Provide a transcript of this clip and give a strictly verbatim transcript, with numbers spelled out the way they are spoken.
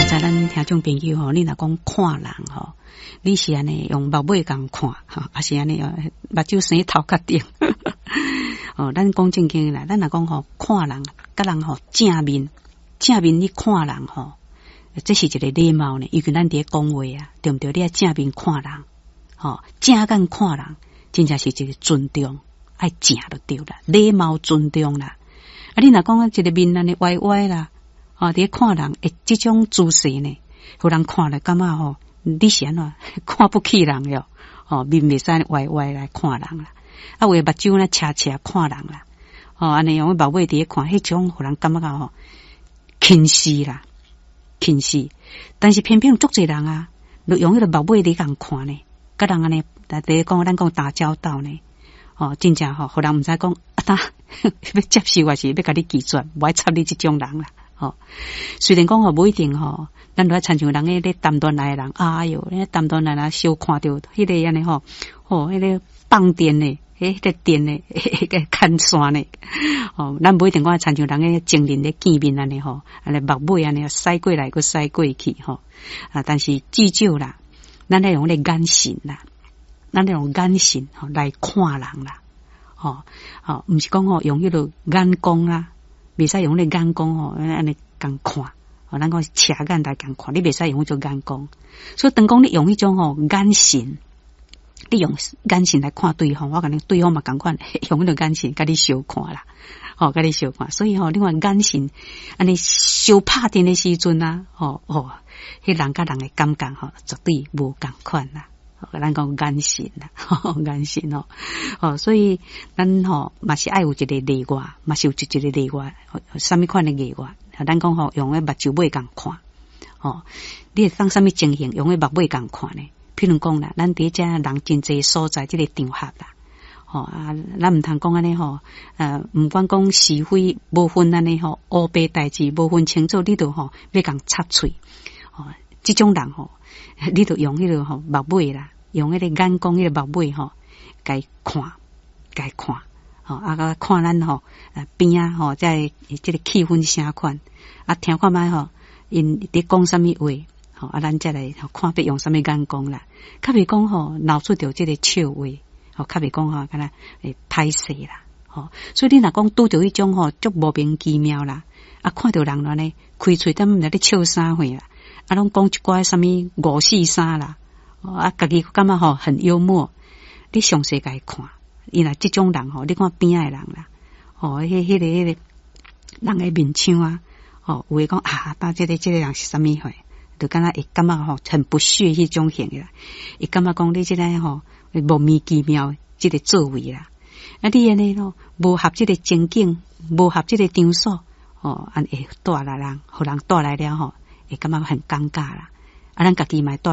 在咱听众朋友吼，你若讲看人吼，你是安尼用目尾共看吼，还是安尼目睭生头壳顶？哦，咱讲正经啦，咱若讲吼看人，甲人吼正面，正面你看人吼，这是一个礼貌呢。因为咱伫讲话啊，对毋对？你要正面看人，吼正眼看人，真正是一个尊重，爱正就对啦，礼貌尊重啦。啊，你若讲一个面安尼歪歪啦。哦，伫看人，诶，这种姿势呢，互人看了感觉吼，你是安怎看不起人哟？哦，面袂使歪歪来看人啦，啊，为目睭呢斜斜看人啦，哦，安尼用目尾伫看，迄种互人感觉吼轻视啦，轻视。但是偏偏足侪人啊，就用迄个目尾伫共看呢，甲人安尼，但第讲咱讲打交道呢，哦，真正吼，互人毋知讲啊，呾要接受还是要甲你拒绝，无爱插你即种人啦。哦，虽然讲吼无一定吼，咱都爱亲像人个咧谈断来的人，哎哟，咧谈断来啦，小看到迄个安尼吼，吼迄个放电呢，迄个电呢，迄个牵线呢，哦，咱无一定讲亲像人个精灵咧见面安尼吼，安尼目尾安尼驶过来，佮驶过去吼，啊，但是至少啦，咱咧用咧眼神啦，咱咧用眼神吼来看人啦，吼，吼，毋是讲吼用迄个眼光啦。袂使用咧眼光吼，安尼共看，哦，咱讲斜眼来共看，你袂使用迄种眼光。所以当讲你用迄种吼眼神，你用眼神来看对方，我感觉对方嘛共款，用迄种眼神甲你相看啦，哦，甲你相看。所以吼，另外眼神安尼相拍电的时阵啊，吼哦，迄人甲人的感觉吼，绝对无共款啦。咱讲眼神啦，眼神吼，哦，所以咱吼嘛是爱有一个例外，嘛是有一一个例外，什么款的例外？咱讲吼用个目睭尾共看，哦，你会当什么情形用个目尾共看呢？譬如讲啦，咱伫遮人真济所在，即、这个场合啦，吼、哦、啊，咱毋通讲安尼吼，呃，毋管讲是非，无分安尼吼，乌白代志无分清楚，你都吼要共插喙，哦，即种人吼。你就用迄个吼目尾啦，用迄个眼光迄个目尾吼，该看，该看，吼啊个看咱吼边啊吼，在即个气氛啥款啊，听看卖吼，因伫讲什么话，吼啊，咱再来看别用什么眼光啦，较别讲吼闹出着即个笑话，吼较别讲吼敢若诶歹势啦，吼，所以你若讲拄着迄种吼足莫名其妙啦，啊看着人呢开喙踮毋知咧笑啥货啦。啊，拢讲一寡什么五四三啦，啊，家己感觉吼很幽默。你详细甲伊看，伊若即种人吼，你看边仔的人啦，哦，迄、迄个、迄个人的面相啊，哦，有诶讲啊，当即、这个、即、这个人是什么货，就敢若会感觉吼很不屑迄种型啦，伊感觉讲你即个吼莫名其妙即个作为啦，啊，你安尼咯，无合即个情景，无合即个场所，哦，安会带来人，互人带来了吼。会感觉很尴尬啦，啊，咱家己嘛带